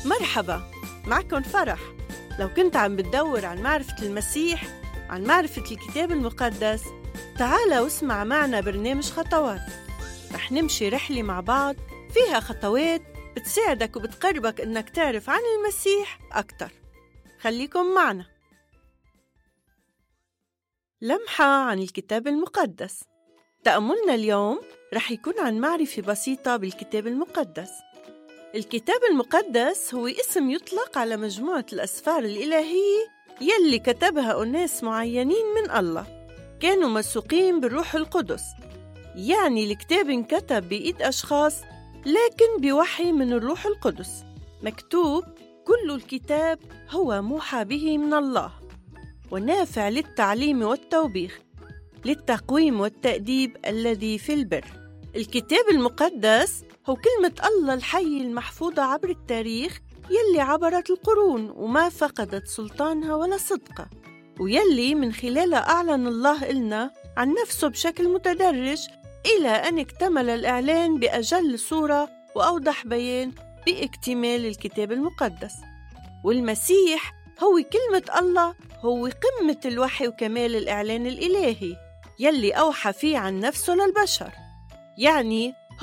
مرحبا، معكم فرح. لو كنت عم بتدور عن معرفة المسيح، عن معرفة الكتاب المقدس، تعال واسمع معنا برنامج خطوات. رح نمشي رحلة مع بعض فيها خطوات بتساعدك وبتقربك إنك تعرف عن المسيح أكتر. خليكم معنا. لمحة عن الكتاب المقدس. تأملنا اليوم رح يكون عن معرفة بسيطة بالكتاب المقدس. الكتاب المقدس هو اسم يطلق على مجموعة الأسفار الإلهية يلي كتبها أناس معينين من الله، كانوا مسوقين بالروح القدس. يعني الكتاب انكتب بإيد أشخاص لكن بوحي من الروح القدس. مكتوب كل الكتاب هو موحى به من الله ونافع للتعليم والتوبيخ، للتقويم والتأديب الذي في البر. الكتاب المقدس هو كلمة الله الحي المحفوظة عبر التاريخ، يلي عبرت القرون وما فقدت سلطانها ولا صدقها، ويلي من خلالها أعلن الله إلنا عن نفسه بشكل متدرج إلى أن اكتمل الإعلان بأجل صورة وأوضح بيان باكتمال الكتاب المقدس. والمسيح هو كلمة الله، هو قمة الوحي وكمال الإعلان الإلهي يلي أوحى فيه عن نفسه للبشر. يعني